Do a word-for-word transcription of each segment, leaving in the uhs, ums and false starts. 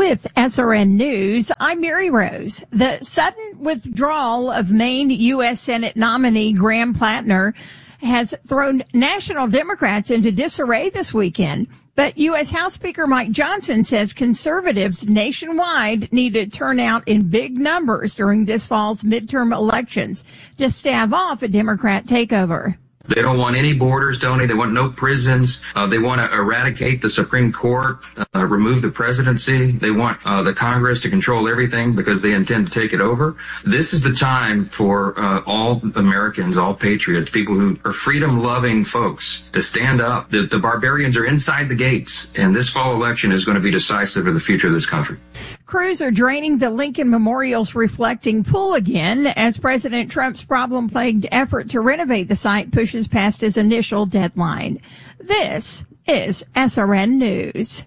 With S R N News, I'm Mary Rose. The sudden withdrawal of Maine U S Senate nominee Graham Plattner has thrown national Democrats into disarray this weekend. But U S House Speaker Mike Johnson says conservatives nationwide need to turn out in big numbers during this fall's midterm elections to stave off a Democrat takeover. They don't want any borders, Tony. They want no prisons. Uh, they want to eradicate the Supreme Court, uh, remove the presidency. They want uh, the Congress to control everything because they intend to take it over. This is the time for uh, all Americans, all patriots, people who are freedom-loving folks to stand up. The, the barbarians are inside the gates, and this fall election is going to be decisive for the future of this country. Crews are draining the Lincoln Memorial's reflecting pool again as President Trump's problem-plagued effort to renovate the site pushes past his initial deadline. This is S R N News.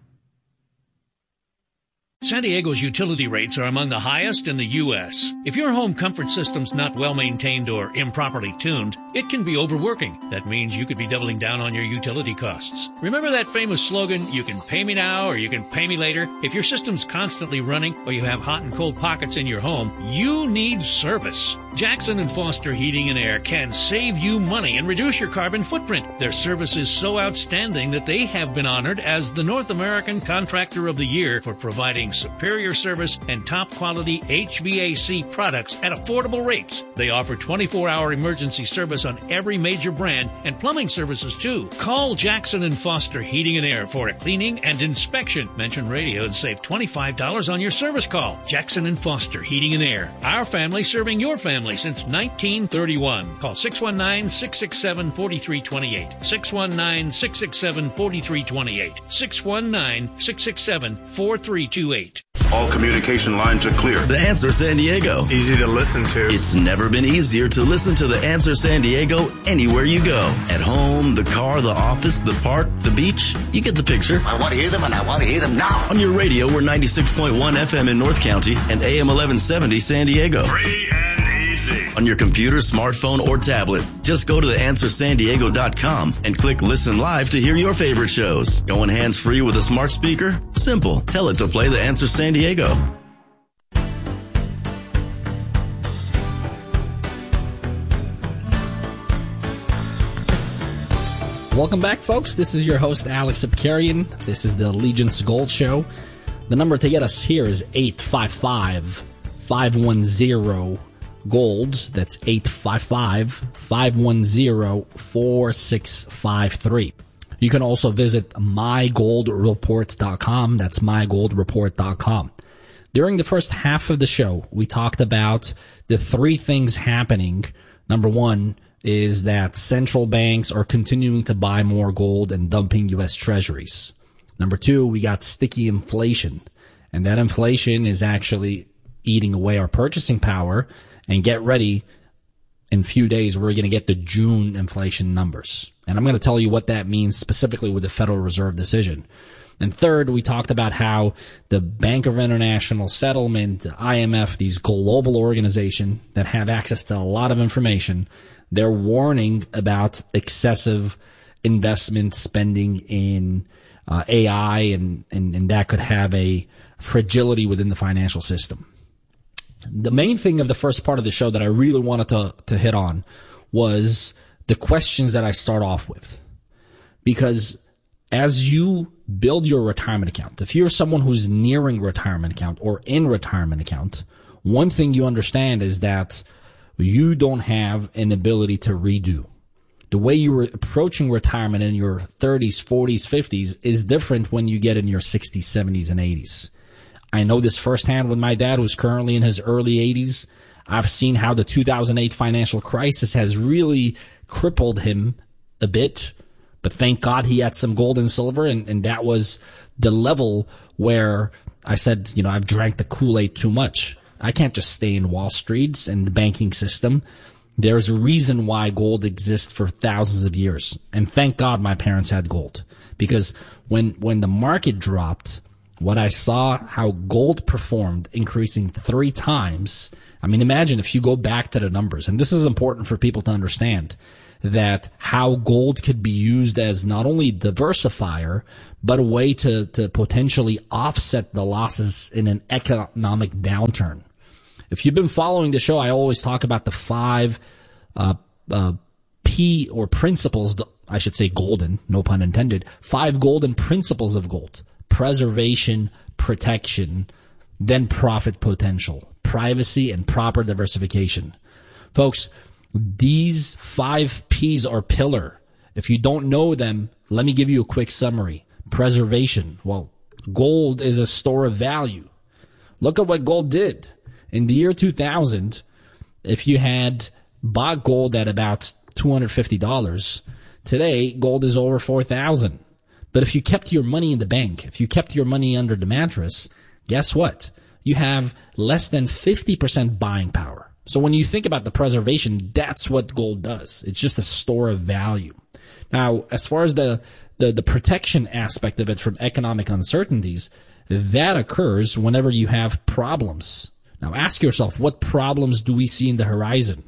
San Diego's utility rates are among the highest in the U S If your home comfort system's not well maintained or improperly tuned, it can be overworking. That means you could be doubling down on your utility costs. Remember that famous slogan, you can pay me now or you can pay me later? If your system's constantly running or you have hot and cold pockets in your home, you need service. Jackson and Foster Heating and Air can save you money and reduce your carbon footprint. Their service is so outstanding that they have been honored as the North American Contractor of the Year for providing superior service and top quality H V A C products at affordable rates. They offer twenty-four hour emergency service on every major brand and plumbing services too. Call Jackson and Foster Heating and Air for a cleaning and inspection. Mention radio and save twenty-five dollars on your service call. Jackson and Foster Heating and Air. Our family serving your family since nineteen thirty-one. Call six one nine, six six seven, four three two eight. six one nine, six six seven, four three two eight. six one nine, six six seven, four three two eight. All communication lines are clear. The Answer San Diego. Easy to listen to. It's never been easier to listen to The Answer San Diego anywhere you go. At home, the car, the office, the park, the beach. You get the picture. I want to hear them and I want to hear them now. On your radio, we're ninety-six point one F M in North County and A M eleven seventy San Diego. Free and easy. On your computer, smartphone, or tablet, just go to the answer san diego dot com and click Listen Live to hear your favorite shows. Going hands-free with a smart speaker? Simple. Tell it to play The Answer San Diego. Welcome back, folks. This is your host, Alex Ipkarian. This is the Allegiance Gold Show. The number to get us here is eight five five, five one zero, GOLD. That's eight five five, five one zero, four six five three. You can also visit my gold report dot com. That's my gold report dot com. During the first half of the show, we talked about the three things happening. Number one is that central banks are continuing to buy more gold and dumping U S treasuries. Number two, we got sticky inflation, and that inflation is actually eating away our purchasing power. And get ready, in a few days, we're going to get the June inflation numbers. And I'm going to tell you what that means specifically with the Federal Reserve decision. And third, we talked about how the Bank of International Settlement, I M F, these global organizations that have access to a lot of information, they're warning about excessive investment spending in uh, A I, and, and, and that could have a fragility within the financial system. The main thing of the first part of the show that I really wanted to, to hit on was the questions that I start off with. Because as you build your retirement account, if you're someone who's nearing retirement account or in retirement account, one thing you understand is that you don't have an ability to redo. The way you were approaching retirement in your thirties, forties, fifties is different when you get in your sixties, seventies, and eighties. I know this firsthand with my dad, who's currently in his early eighties. I've seen how the two thousand eight financial crisis has really crippled him a bit. But thank God he had some gold and silver, and, and that was the level where I said, you know, I've drank the Kool-Aid too much. I can't just stay in Wall Street and the banking system. There's a reason why gold exists for thousands of years. And thank God my parents had gold. Because when when the market dropped, what I saw, how gold performed, increasing three times. I mean, imagine if you go back to the numbers, and this is important for people to understand. that how gold could be used as not only diversifier, but a way to, to potentially offset the losses in an economic downturn. If you've been following the show, I always talk about the five uh, uh, P or principles, I should say golden, no pun intended, five golden principles of gold. Preservation, protection, then profit potential, privacy, and proper diversification. Folks, these five P's are pillar. If you don't know them, let me give you a quick summary. Preservation. Well, gold is a store of value. Look at what gold did. In the year two thousand, if you had bought gold at about two hundred fifty dollars, today gold is over four thousand dollars. But if you kept your money in the bank, if you kept your money under the mattress, guess what? You have less than fifty percent buying power. So when you think about the preservation, that's what gold does. It's just a store of value. Now, as far as the, the, the protection aspect of it from economic uncertainties, that occurs whenever you have problems. Now, ask yourself, what problems do we see in the horizon?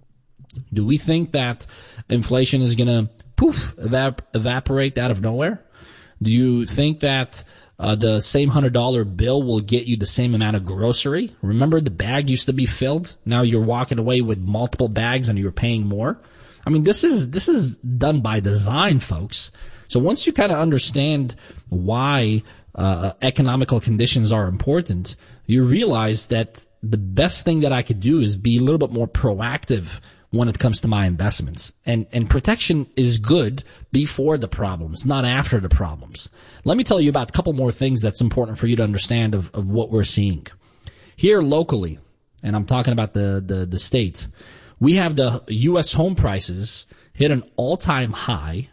Do we think that inflation is going to poof, evap- evaporate out of nowhere? Do you think that uh, the same one hundred dollar bill will get you the same amount of grocery? Remember the bag used to be filled? Now you're walking away with multiple bags and you're paying more? I mean, this is this is done by design, folks. So once you kind of understand why uh, economical conditions are important, you realize that the best thing that I could do is be a little bit more proactive when it comes to my investments. And, and protection is good before the problems, not after the problems. Let me tell you about a couple more things that's important for you to understand of, of what we're seeing. Here locally, and I'm talking about the, the, the state, we have the U S home prices hit an all-time high,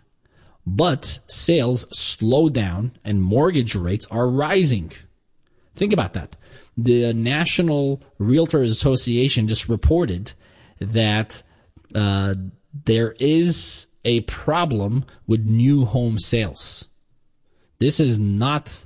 but sales slow down and mortgage rates are rising. Think about that. The National Realtors Association just reported that uh, there is a problem with new home sales. This is not,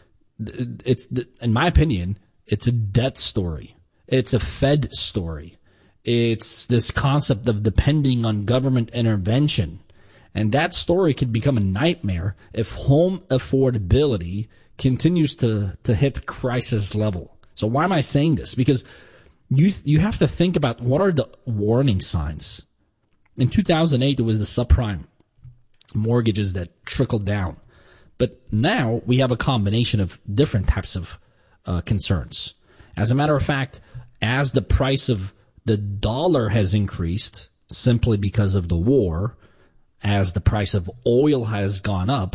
it's, in my opinion, it's a debt story. It's a Fed story. It's this concept of depending on government intervention. And that story could become a nightmare if home affordability continues to, to hit crisis level. So why am I saying this? Because you you have to think about what are the warning signs. In two thousand eight, it was the subprime mortgages that trickled down. But now we have a combination of different types of uh, concerns. As a matter of fact, as the price of the dollar has increased simply because of the war, as the price of oil has gone up,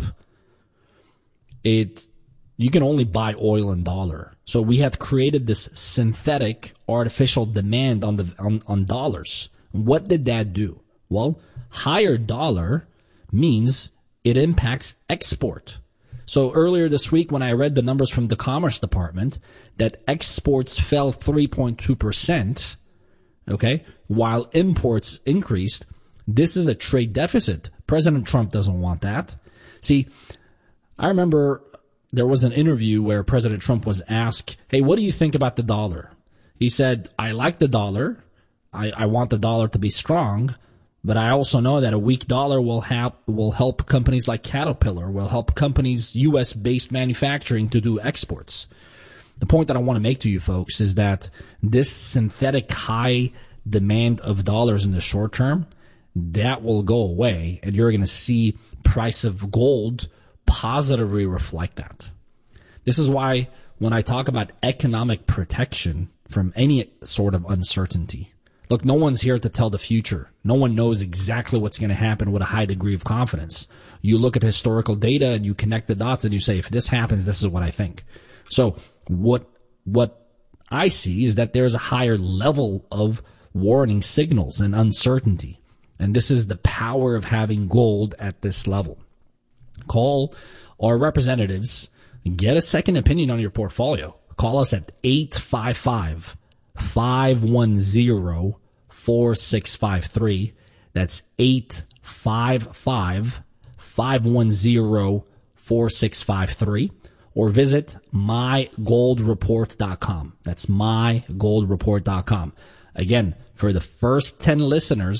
it you can only buy oil in dollar. So we have created this synthetic artificial demand on the on, on dollars. What did that do? Well, higher dollar means it impacts export. So earlier this week when I read the numbers from the Commerce Department that exports fell three point two percent, okay, while imports increased, this is a trade deficit. President Trump doesn't want that. See, I remember there was an interview where President Trump was asked, hey, what do you think about the dollar? He said, I like the dollar. I, I want the dollar to be strong, but I also know that a weak dollar will help, will help companies like Caterpillar, will help companies, U S-based manufacturing to do exports. The point that I want to make to you folks is that this synthetic high demand of dollars in the short term, that will go away, and you're going to see price of gold positively reflect that. This is why when I talk about economic protection from any sort of uncertainty, look, no one's here to tell the future. No one knows exactly what's going to happen with a high degree of confidence. You look at historical data and you connect the dots and you say, if this happens, this is what I think. So what, what I see is that there's a higher level of warning signals and uncertainty. And this is the power of having gold at this level. Call our representatives and get a second opinion on your portfolio. Call us at eight five five, five one zero, four six five three. That's eight five five, five one zero, four six five three. Or visit my gold report dot com. That's my gold report dot com. Again, for the first ten listeners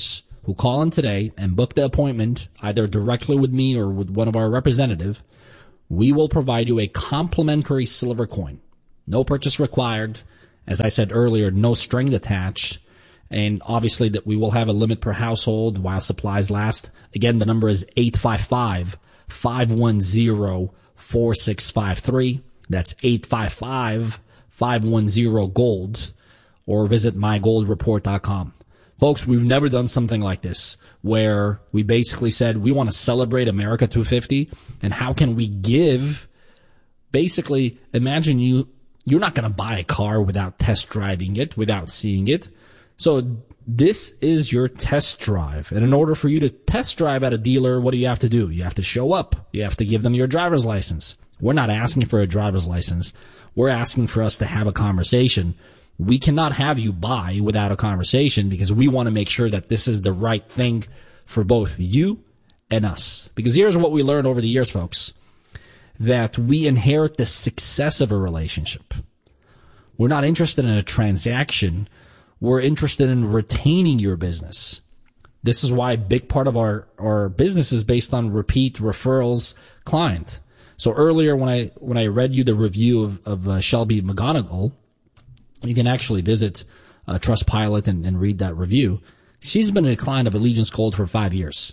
who call in today and book the appointment either directly with me or with one of our representatives, we will provide you a complimentary silver coin. No purchase required. As I said earlier, no string attached. And obviously that we will have a limit per household while supplies last. Again, the number is eight five five, five one zero, four six five three. That's eight five five, five one zero, GOLD. Or visit my gold report dot com. Folks, we've never done something like this where we basically said we want to celebrate America two fifty, and how can we give, basically, imagine you, you're not going to buy a car without test driving it, without seeing it. So this is your test drive. And in order for you to test drive at a dealer, what do you have to do? You have to show up. You have to give them your driver's license. We're not asking for a driver's license. We're asking for us to have a conversation. We cannot have you buy without a conversation because we want to make sure that this is the right thing for both you and us. Because here's what we learned over the years, folks, that we inherit the success of a relationship. We're not interested in a transaction. We're interested in retaining your business. This is why a big part of our, our business is based on repeat referrals client. So earlier when I when I read you the review of, of uh, Shelby McGonigal, you can actually visit uh, Trustpilot and, and read that review. She's been a client of Allegiance Gold for five years.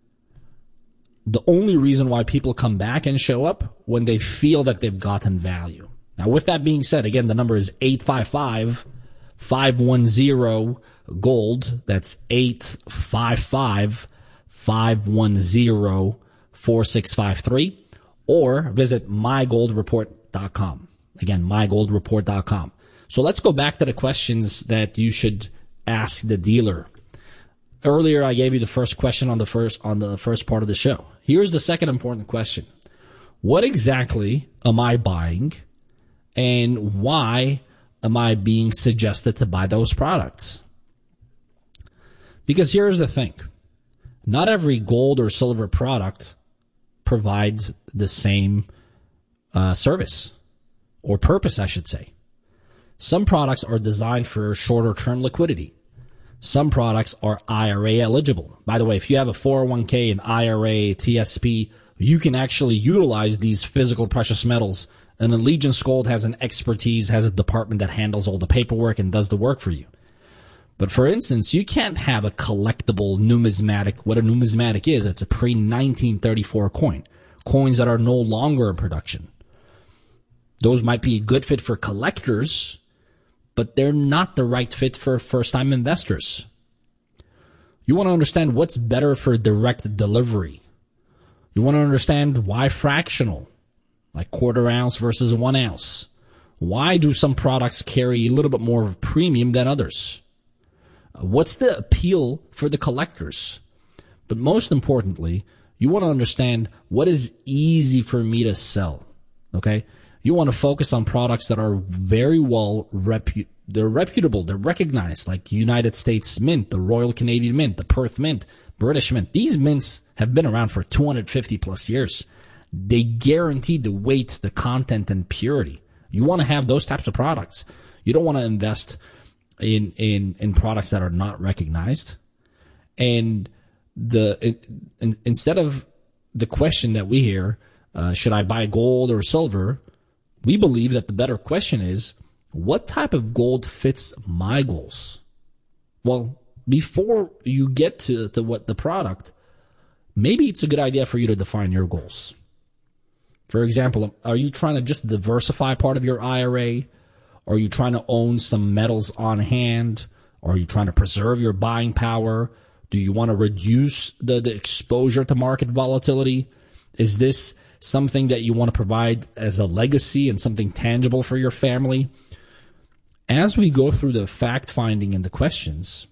The only reason why people come back and show up when they feel that they've gotten value. Now, with that being said, again, the number is eight five five, five one zero, GOLD. That's eight five five, five one zero, four six five three. Or visit my gold report dot com. Again, my gold report dot com. So let's go back to the questions that you should ask the dealer. Earlier, I gave you the first question on the first on the first part of the show. Here's the second important question. What exactly am I buying, and why am I being suggested to buy those products? Because here's the thing. Not every gold or silver product provides the same uh, service or purpose, I should say. Some products are designed for shorter term liquidity. Some products are I R A eligible. By the way, if you have a four oh one k, an I R A, T S P, you can actually utilize these physical precious metals. And Allegiance Gold has an expertise, has a department that handles all the paperwork and does the work for you. But for instance, you can't have a collectible numismatic. What a numismatic is, it's a pre nineteen thirty-four coin. Coins that are no longer in production. Those might be a good fit for collectors, but they're not the right fit for first-time investors. You want to understand what's better for direct delivery. You want to understand why fractional, like quarter ounce versus one ounce. Why do some products carry a little bit more of a premium than others? What's the appeal for the collectors? But most importantly, you want to understand what is easy for me to sell, okay? You want to focus on products that are very well repu- they're reputable, they're recognized, like United States Mint, the Royal Canadian Mint, the Perth Mint, British Mint. These mints have been around for two hundred fifty plus years. They guarantee the weight, the content, and purity. You want to have those types of products. You don't want to invest in in in products that are not recognized. And the in, in, instead of the question that we hear, uh, should I buy gold or silver? We believe that the better question is, what type of gold fits my goals? Well, before you get to, to what the product, maybe it's a good idea for you to define your goals. For example, are you trying to just diversify part of your I R A? Are you trying to own some metals on hand? Are you trying to preserve your buying power? Do you want to reduce the, the exposure to market volatility? Is this something that you want to provide as a legacy and something tangible for your family? As we go through the fact-finding and the questions,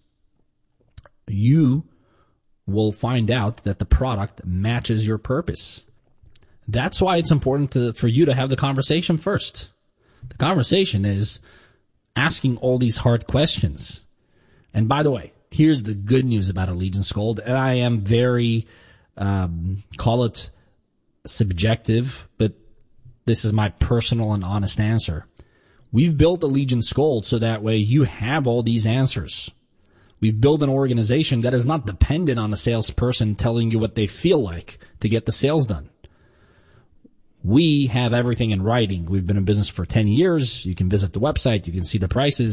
you will find out that the product matches your purpose. That's why it's important to, for you to have the conversation first. The conversation is asking all these hard questions. And by the way, here's the good news about Allegiance Gold, and I am very, um, call it subjective, but this is my personal and honest answer. We've built Allegiance Gold so that way you have all these answers. We've built an organization that is not dependent on a salesperson telling you what they feel like to get the sales done. We have everything in writing. We've been in business for ten years. You can visit the website. You can see the prices.